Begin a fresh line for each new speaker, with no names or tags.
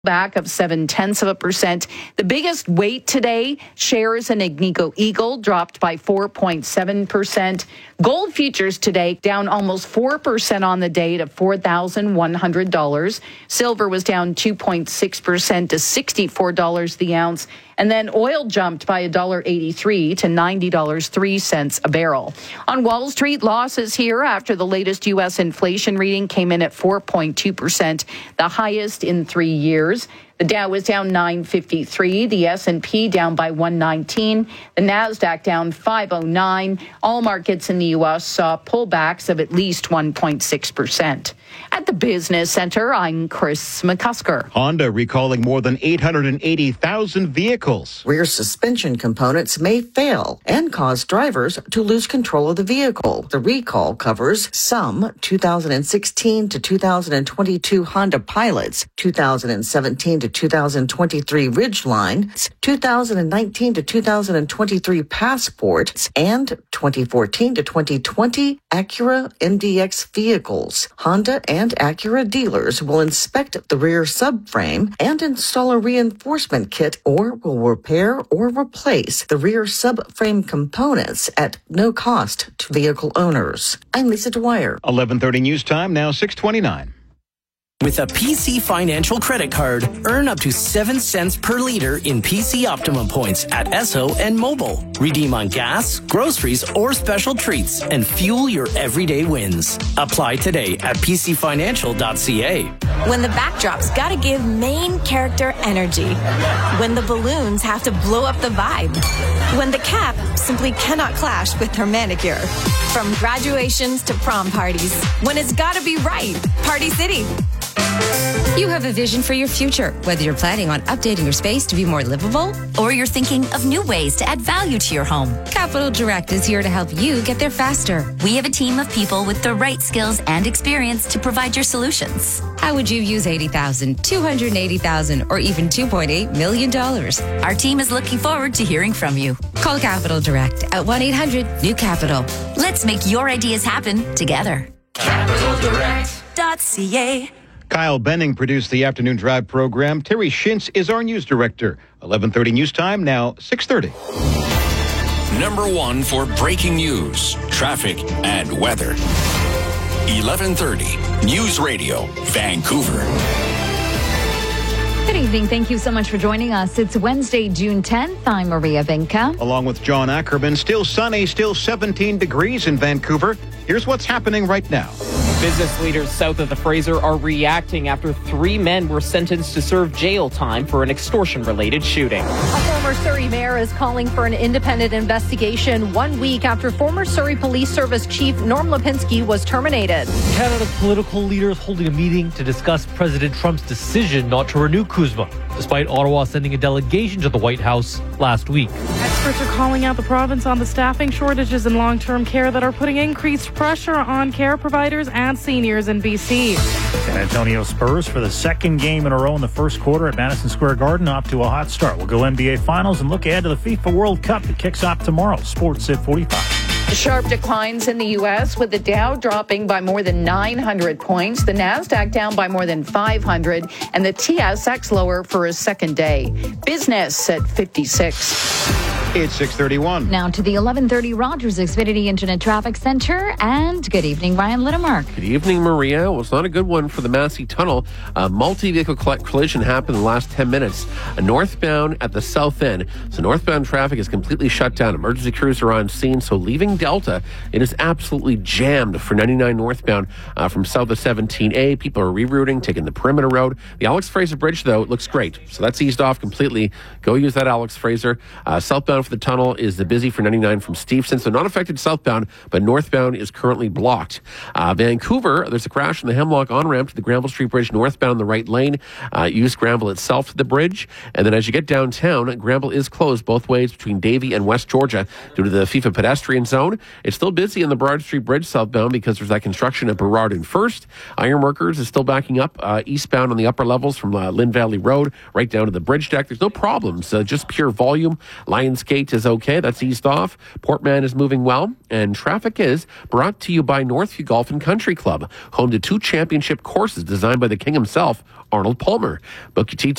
back of 0.7%. The biggest weight today, shares in Agnico Eagle dropped by 4.7%. Gold futures today down almost 4% on the day to $4,100. Silver was down 2.6% to $64 the ounce. And then oil jumped by $1.83 to $90.03 a barrel. On Wall Street, losses here after the latest U.S. inflation reading came in at 4.2%, the highest in 3 years. The Dow was down 953, the S&P down by 119, the Nasdaq down 509. All markets in the U.S. saw pullbacks of at least 1.6%. At the Business Center, I'm Chris McCusker.
Honda recalling more than 880,000 vehicles.
Rear suspension components may fail and cause drivers to lose control of the vehicle. The recall covers some 2016 to 2022 Honda Pilots, 2017 to 2023 Ridgeline, 2019 to 2023 Passport, and 2014 to 2020 Acura MDX vehicles. Honda and Acura dealers will inspect the rear subframe and install a reinforcement kit or will repair or replace the rear subframe components at no cost to vehicle owners. I'm Lisa Dwyer.
11:30 news time, now 6:29.
With a PC Financial credit card, earn up to 7 cents per liter in PC Optimum points at Esso and Mobile. Redeem on gas, groceries, or special treats and fuel your everyday wins. Apply today at pcfinancial.ca.
When the backdrop's gotta give main character energy. When the balloons have to blow up the vibe. When the cap simply cannot clash with her manicure. From graduations to prom parties. When it's gotta be right. Party City.
You have a vision for your future, whether you're planning on updating your space to be more livable
or you're thinking of new ways to add value to your home.
Capital Direct is here to help you get there faster.
We have a team of people with the right skills and experience to provide your solutions.
How would you use $80,000, $280,000, or even $2.8 million?
Our team is looking forward to hearing from you.
Call Capital Direct at 1-800-NEW-CAPITAL.
Let's make your ideas happen together. CapitalDirect.ca.
Kyle Benning produced the Afternoon Drive program. Terry Shintz is our news director. 11:30 news time, now 6:30.
Number one for breaking news, traffic, and weather. 11:30 News Radio, Vancouver.
Good evening. Thank you so much for joining us. It's Wednesday, June 10th. I'm Maria Vinca.
Along with John Ackerman, still sunny, still 17 degrees in Vancouver. Here's what's happening right now.
Business leaders south of the Fraser are reacting after 3 men were sentenced to serve jail time for an extortion-related shooting.
A former Surrey mayor is calling for an independent investigation 1 week after former Surrey Police Service Chief Norm Lipinski was terminated.
Canada's political leaders holding a meeting to discuss President Trump's decision not to renew Kuzma, despite Ottawa sending a delegation to the White House last week.
Experts are calling out the province on the staffing shortages in long-term care that are putting increased pressure on care providers and seniors in BC.
San Antonio Spurs for the second game in a row in the first quarter at Madison Square Garden, off to a hot start. We'll go NBA Finals and look ahead to the FIFA World Cup that kicks off tomorrow. Sports at 45.
Sharp declines in the U.S. with the Dow dropping by more than 900 points, the Nasdaq down by more than 500, and the TSX lower for a second day. Business at 56.
It's 6:31.
Now to the 11:30 Rogers Xfinity Internet Traffic Center. And good evening, Ryan Littermark.
Good evening, Maria. Well, it's not a good one for the Massey Tunnel. A multi-vehicle collision happened in the last 10 minutes. Northbound at the south end. So northbound traffic is completely shut down. Emergency crews are on scene. So leaving Delta, it is absolutely jammed for 99 northbound from south of 17A. People are rerouting, taking the perimeter road. The Alex Fraser Bridge, though, it looks great. So that's eased off completely. Go use that Alex Fraser. Southbound for the tunnel is the busy for 99 from Steveston. So not affected southbound, but northbound is currently blocked. Vancouver, there's a crash in the Hemlock on-ramp to the Granville Street Bridge northbound in the right lane. Use Granville itself to the bridge. And then as you get downtown, Granville is closed both ways between Davie and West Georgia due to the FIFA pedestrian zone. It's still busy in the Burrard Street Bridge southbound because there's that construction at Burrard and First. Ironworkers is still backing up eastbound on the upper levels from Lynn Valley Road right down to the bridge deck. There's no problems, just pure volume. Lions Gate is okay. That's eased off. Portman is moving well. And traffic is brought to you by Northview Golf and Country Club, home to 2 championship courses designed by the king himself, Arnold Palmer. Book your tee